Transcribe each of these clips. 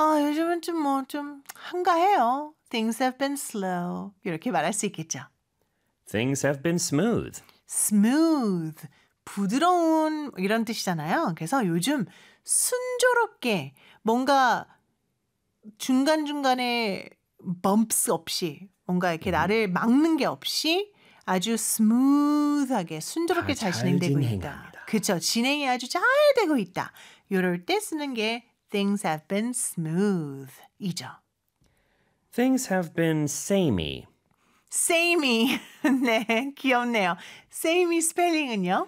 요즘은 좀 한가해요. Things have been slow. 이렇게 말할 수 있겠죠. Things have been smooth. smooth, 부드러운 이런 뜻이잖아요. 그래서 요즘 순조롭게 뭔가 중간중간에 bumps 없이 뭔가 이렇게 나를 막는 게 없이 아주 스무드하게 순조롭게 잘 진행되고 있다. 진행합니다. 그렇죠. 진행이 아주 잘 되고 있다. 이럴 때 쓰는 게 things have been smooth 이죠. Things have been samey. samey. 네, 귀엽네요. samey 스펠링은요?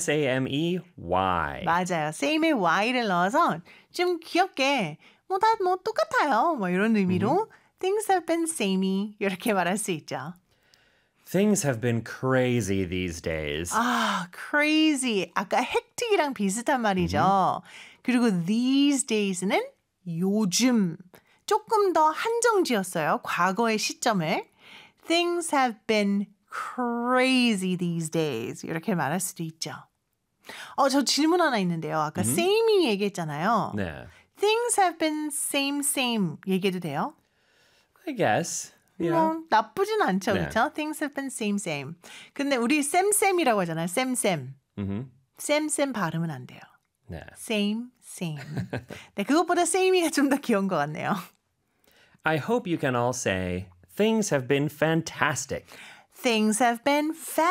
S-A-M-E-Y. 맞아요. same에 y를 넣어서 좀 귀엽게 다 똑같아요. 이런 의미로 things have been samey 이렇게 말할 수 있죠. Things have been crazy these days. crazy. 아까 hectic이랑 비슷한 말이죠. 그리고 these days는 요즘. 조금 더 한정지었어요. 과거의 시점을. Things have been crazy these days. 이렇게 말할 수도 있죠. 저 질문 하나 있는데요. 아까 samey 얘기했잖아요. 네. Things have been same 얘기해도 돼요? I guess. Yeah. 나쁘진 않죠. 네. 그렇죠? Things have been same. 근데 우리 쌤이라고 하잖아요. 쌤. 쌤 발음은 안 돼요. 네. same. 네, 그것보다 same이가 좀 더 귀여운 것 같네요. I hope you can all say, things have been fantastic. Things have been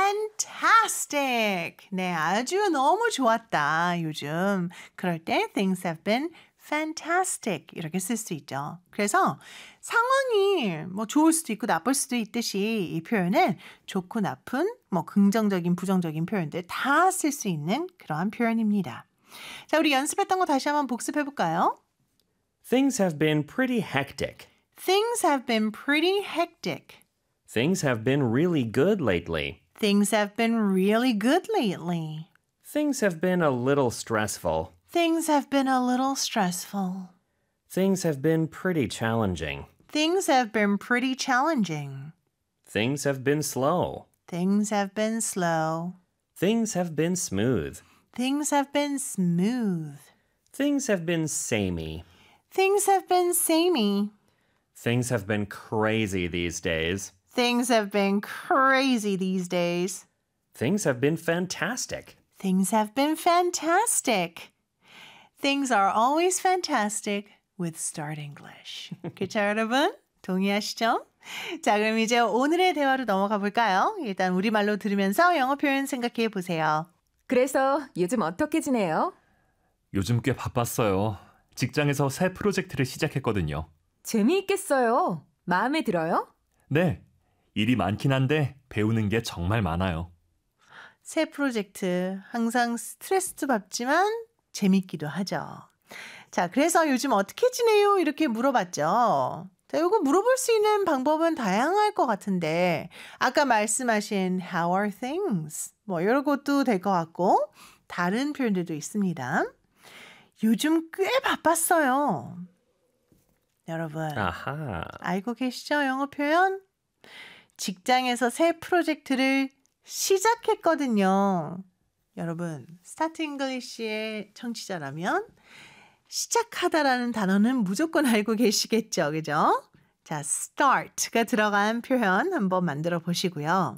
fantastic. 네, 아주 너무 좋았다. 요즘. 그럴 때 things have been fantastic 이렇게 쓸 수 있죠. 그래서 상황이 좋을 수도 있고 나쁠 수도 있듯이 이 표현은 좋고 나쁜, 긍정적인, 부정적인 표현들 다 쓸 수 있는 그러한 표현입니다. 자, 우리 연습했던 거 다시 한번 복습해 볼까요? Things have been pretty hectic. Things have been pretty hectic. Things have been really good lately. Things have been really good lately. Things have been a little stressful. Things have been a little stressful. Things have been pretty challenging. Things have been pretty challenging. Things have been slow. Things have been slow. Things have been smooth. Things have been smooth. Things have been samey. Things have been samey. Things have been crazy these days. Things have been crazy these days. Things have been fantastic. Things have been fantastic. Things are always fantastic with Start English. 그렇죠, 여러분? 동의하시죠? 자, 그럼 이제 오늘의 대화로 넘어가 볼까요? 일단 우리말로 들으면서 영어 표현 생각해 보세요. 그래서 요즘 어떻게 지내요? 요즘 꽤 바빴어요. 직장에서 새 프로젝트를 시작했거든요. 재미있겠어요. 마음에 들어요? 네, 일이 많긴 한데 배우는 게 정말 많아요. 새 프로젝트 항상 스트레스도 받지만 재밌기도 하죠. 자, 그래서 요즘 어떻게 지내요? 이렇게 물어봤죠. 자, 이거 물어볼 수 있는 방법은 다양할 것 같은데 아까 말씀하신 How are things? 이런 것도 될 것 같고 다른 표현들도 있습니다. 요즘 꽤 바빴어요. 여러분 아하. 알고 계시죠? 영어 표현? 직장에서 새 프로젝트를 시작했거든요. 여러분 스타트 잉글리시의 청취자라면 시작하다라는 단어는 무조건 알고 계시겠죠. 그죠? 자, start가 들어간 표현 한번 만들어 보시고요.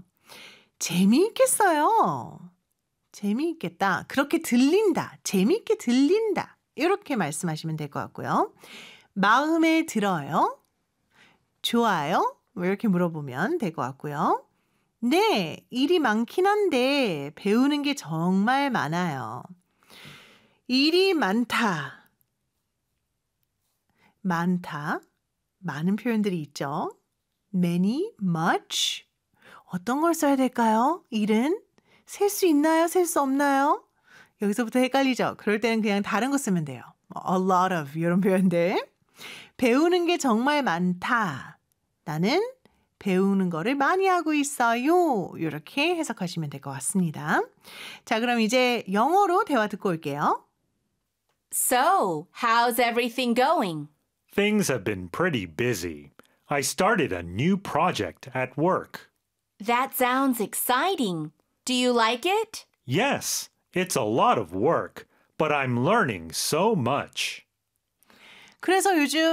재미있겠어요. 재미있겠다. 그렇게 들린다. 재미있게 들린다. 이렇게 말씀하시면 될 것 같고요. 마음에 들어요? 좋아요? 이렇게 물어보면 될 것 같고요. 네, 일이 많긴 한데 배우는 게 정말 많아요. 일이 많다. 많은 표현들이 있죠. many, much. 어떤 걸 써야 될까요? 일은 셀 수 있나요? 셀 수 없나요? 여기서부터 헷갈리죠? 그럴 때는 그냥 다른 거 쓰면 돼요. a lot of 이런 표현들. 배우는 게 정말 많다. 나는 배우는 거를 많이 하고 있어요. 이렇게 해석하시면 될 것 같습니다. 자, 그럼 이제 영어로 대화 듣고 올게요. So, how's everything going? Things have been pretty busy. I started a new project at work. That sounds exciting. Do you like it? Yes, it's a lot of work, but I'm learning so much. 그래서 요즘